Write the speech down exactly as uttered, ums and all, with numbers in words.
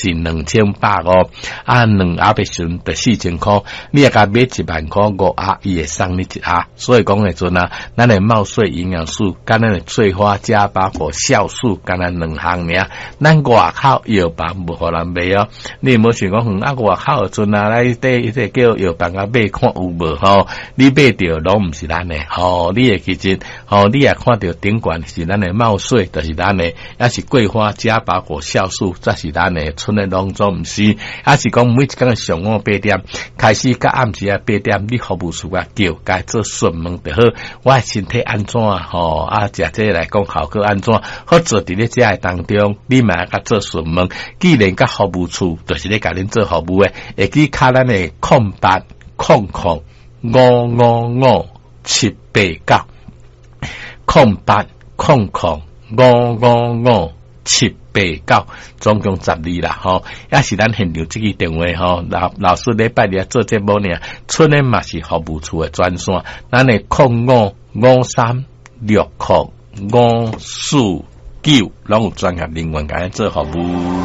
是两千八哦，啊，两盒的时就四千块，你也甲买一万块五盒，伊会送你一盒。所以讲的阵啊，咱的茂穗营养素，跟咱的翠花加巴果酵素，跟咱两项尔，咱外口药房无互人卖哦。你无想讲，啊，外口的阵啊，来第第叫药房啊买看有无吼？你买着拢毋是咱的，吼，你会去真，吼，你也看到顶管是咱的茂穗，就是咱的，也是桂花加巴果酵素，则是咱的，村的拢总毋是，也是讲每一工上午八点开始，甲暗时啊八点，你服务处啊叫，该做询问就好，我的身体安怎吼啊？食这来讲效果安怎？或者伫咧遮当中，你嘛甲做询问，既然甲服务处就是咧甲恁做服务诶，会记卡咱的空八空空五五五七八九，空八空空五五五七八九，总共十二啦吼，也是咱现场这个电话吼，老老师礼拜日做节目呢，村诶嘛是服务处诶专线，咱诶空五五三六空五四九，拢有专业人员甲咱做服务。